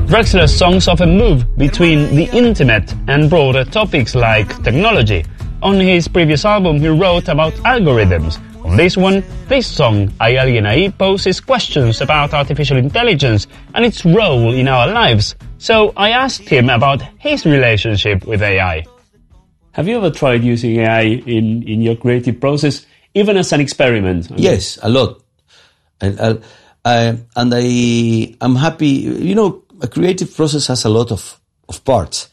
Drexler's songs often move between the intimate and broader topics like technology. On his previous album, he wrote about algorithms. On this one, this song, Hay Alguien Ahí, poses questions about artificial intelligence and its role in our lives. So I asked him about his relationship with AI. Have you ever tried using AI in your creative process, even as an experiment? Yes, a lot. And I'm happy. You know, a creative process has a lot of parts.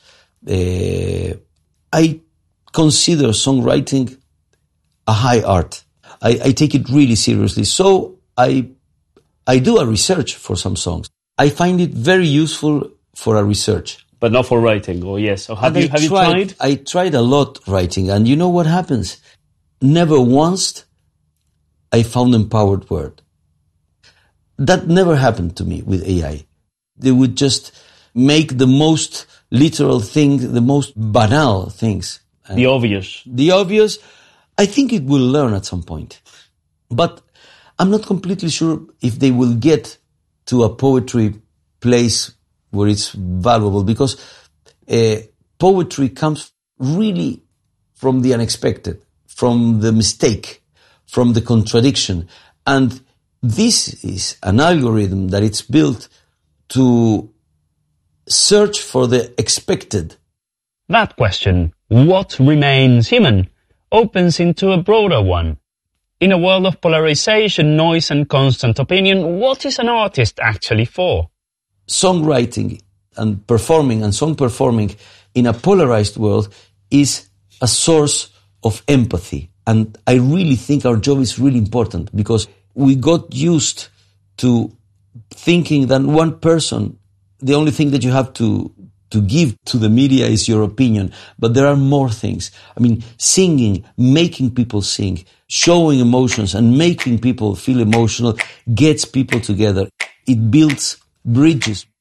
I consider songwriting a high art. I take it really seriously. So I do a research for some songs. I find it very useful for a research. But not for writing, or yes? Or have you tried? I tried a lot writing, and you know what happens? Never once I found empowered word. That never happened to me with AI. They would just make the most literal thing, the most banal things. The obvious. The obvious. I think it will learn at some point. But I'm not completely sure if they will get to a poetry place where it's valuable, because poetry comes really from the unexpected, from the mistake, from the contradiction. And this is an algorithm that it's built to search for the expected. That question, what remains human, opens into a broader one. In a world of polarization, noise and constant opinion, what is an artist actually for? Songwriting and performing and song performing in a polarized world is a source of empathy. And I really think our job is really important, because we got used to thinking that one person, the only thing that you have to give to the media is your opinion. But there are more things. I mean, singing, making people sing, showing emotions and making people feel emotional gets people together. It builds bridges.